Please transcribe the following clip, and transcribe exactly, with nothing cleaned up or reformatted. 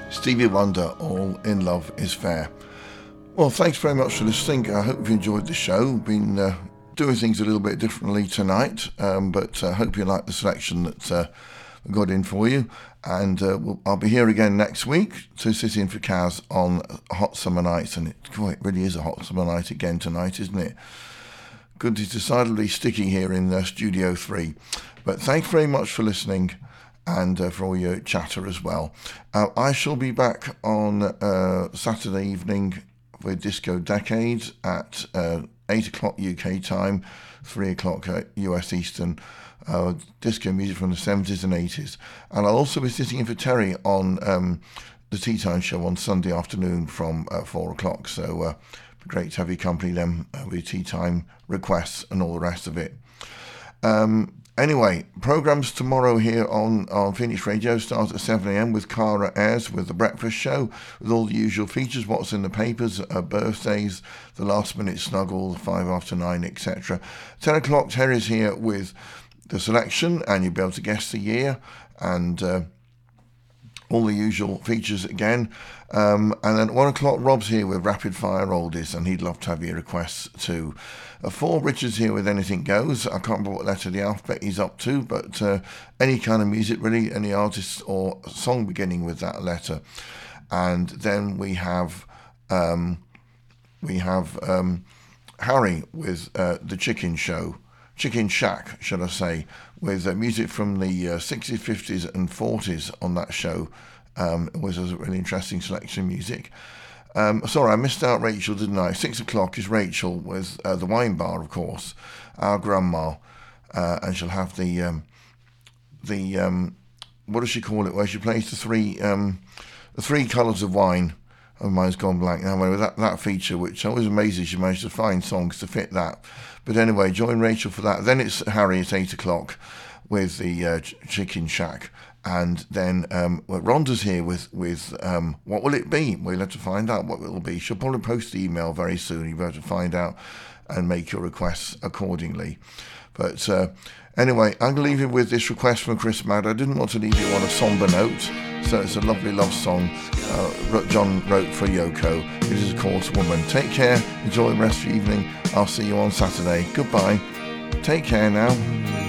Stevie Wonder, All in Love is Fair. Well, thanks very much for listening. I hope you enjoyed the show. Been uh, doing things a little bit differently tonight, um, but I uh, hope you like the selection that uh, we got in for you. And uh, we'll, I'll be here again next week to sit in for Kaz on Hot Summer Nights. And it, boy, it really is a hot summer night again tonight, isn't it? Good, it's decidedly sticky here in uh, Studio three. But thanks very much for listening and uh, for all your chatter as well. Uh, I shall be back on uh, Saturday evening with Disco Decades at uh, eight o'clock U K time, three o'clock uh, U S Eastern. Uh, disco music from the seventies and eighties. And I'll also be sitting in for Terry on um, the Tea Time Show on Sunday afternoon from uh, four o'clock. So uh, great to have you company then uh, with tea time requests and all the rest of it. Um, anyway, programmes tomorrow here on, on Phoenix Radio starts at seven a.m. with Cara Ayres with The Breakfast Show, with all the usual features, what's in the papers, uh, birthdays, the last minute snuggle, five after nine, et cetera. ten o'clock, Terry's here with the selection, and you'll be able to guess the year, and uh, all the usual features again. Um, and then at one o'clock, Rob's here with Rapid Fire Oldies, and he'd love to have your requests too. Uh, four, Richard's here with Anything Goes. I can't remember what letter of the alphabet he's up to, but uh, any kind of music really, any artist or song beginning with that letter. And then we have um, we have um, Harry with uh, The Chicken Show. Chicken Shack, should I say, with uh, music from the uh, sixties, fifties and forties on that show. Um, it was a really interesting selection of music. Um, sorry, I missed out Rachel, didn't I? Six o'clock is Rachel with uh, the wine bar, of course, our grandma, uh, and she'll have the, um, the um, what does she call it, where she plays the three um, the three colours of wine. Oh, mine's gone blank now. Anyway, that, that feature, which I was amazed she managed to find songs to fit that. But anyway, join Rachel for that. Then it's Harry at eight o'clock with the uh, ch- Chicken Shack. And then um, well, Rhonda's here with, with um, What Will It Be? We'll have to find out what it will be. She'll probably post the email very soon. You'll be able to find out and make your requests accordingly. But uh, anyway, I'm going to leave you with this request from Chris Madd. I didn't want to leave you on a somber note. So it's a lovely love song uh, John wrote for Yoko. It is a call to woman. Take care. Enjoy the rest of the evening. I'll see you on Saturday. Goodbye. Take care now.